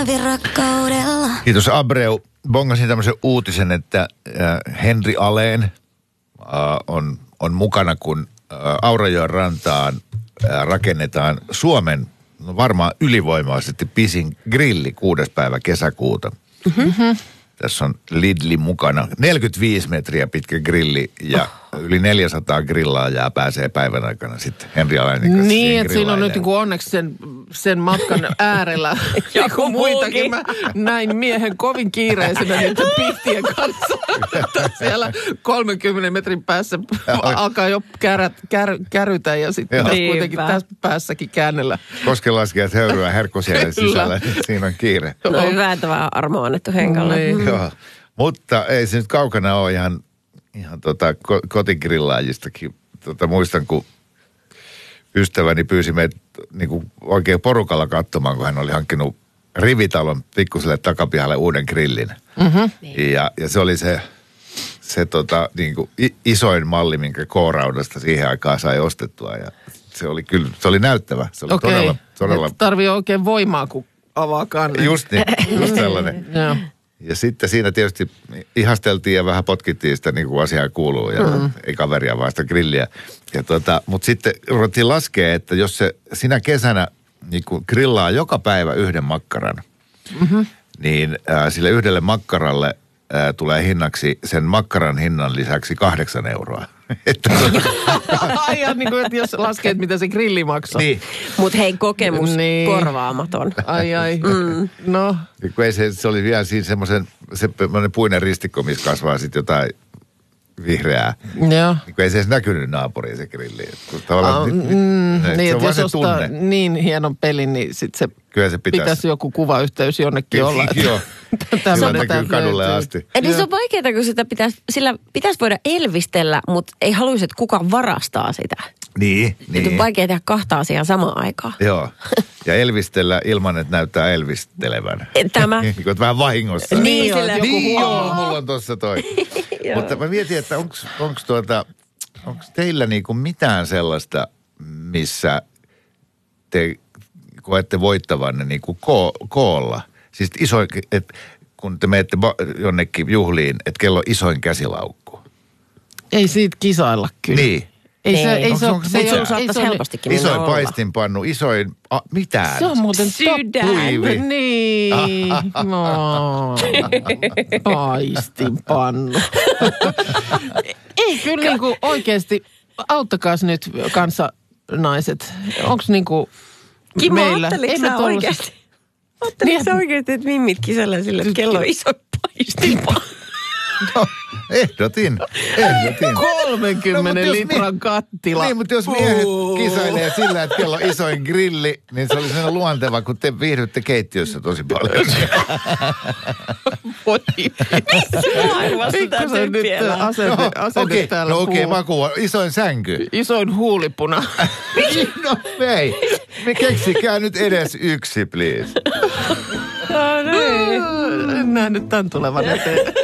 talvirakkaudella. Kiitos Abreu. Bongasin tämmöisen uutisen, että Henri Aleen on mukana, kun Aurajoen rantaan rakennetaan Suomen varmaan ylivoimaisesti pisin grilli 6. päivä kesäkuuta. Mm-hmm. Tässä on Lidli mukana. 45 metriä pitkä grilli ja yli 400 grillaajaa pääsee päivän aikana sitten Henri Alainen kanssa. Niin, että siinä on nyt niin kuin onneksi sen matkan äärellä joku muitakin. Mä näin miehen kovin kiireisenä niiden pihtien kanssa. Siellä 30 metrin päässä alkaa jo kärytä ja sitten kuitenkin tässä päässäkin käännellä. Koskenlaskijat höyryä herkkosielen sisällä. Siinä on kiire. No hyvä, että vaan armo annettu henkalle. Joo, mutta ei se nyt kaukana ole ihan kotigrillaajistakin. Muistan, kun ystäväni pyysi meitä niin oikein porukalla katsomaan, kun hän oli hankkinut rivitalon pikkuselle takapihalle uuden grillin. Mm-hmm. Ja se oli se niin kuin isoin malli, minkä K-raudasta siihen aikaan sai ostettua. Ja se oli kyllä, se oli näyttävä. Se oli todella. Tarvii oikein voimaa, kun avaa kannen. Just niin, just sellainen. Joo. Ja sitten siinä tietysti ihasteltiin ja vähän potkittiin sitä niin kuin asiaa kuuluu ja ei kaveria vaan sitä grilliä. Mutta sitten ruvettiin laskea, että jos se sinä kesänä niin kuin grillaa joka päivä yhden makkaran, niin sille yhdelle makkaralle tulee hinnaksi sen makkaran hinnan lisäksi 8 euroa. Ai, niin kuin, että jos laskeet, mitä se grilli maksaa. Niin. Mutta hei, kokemus korvaamaton. Ai. No. Kun ei se oli vielä siinä semmoinen puinen ristikko, missä kasvaa sitten jotain vihreää. Joo. Niin ei se edes näkynyt naapuriin se grilli. Niin, että jos ostaa niin hienon pelin, niin sitten se pitäisi joku kuvayhteys jonnekin olla. Joo. Tämä näkyy kadulle asti. Eli se on vaikeaa, kun sillä pitäisi voida elvistellä, mutta ei haluaisi, että kukaan varastaa sitä. Niin. On vaikea tehdä 2 asiaa samaan aikaan. Joo. Ja elvistellä ilman, että näyttää elvistelevän. Tämä. Niin kuin vähän vahingossa. Niin, sillä mulla on tossa toi. Mutta mä mietin, että onko teillä niinku mitään sellaista, missä te koette voittavanne niinku koolla? Siis kun te menette jonnekin juhliin, että kello on isoin käsilaukku. Ei siitä kisailla kyllä. Niin. Ei se saattaisi helpostikin isoin paistinpannu, isoin mitään. Se on muuten sydän. Niin. No. Paistinpannu. Ei kyllä niinku oikeesti, auttakaas nyt kanssa naiset. Onks niinku Kimmo, meillä? Ajatteliko sä oikeesti? Ajatteliko sä oikeesti, että mimmit kisellä sille, että kello on iso paistinpannu? No, ehdotin. 30 litran kattila. Niin, mutta jos miehet kisailee sillä, että kello on isoin grilli, niin se oli sellainen luonteva, kun te viihdytte keittiössä tosi paljon. Missä maailmassa tämä tyyppi elää? Asenne täällä okei, maku on isoin sänky. Isoin huulipuna. No ei. Me keksikää nyt edes yksi, please. En nähnyt tämän tulevan eteen.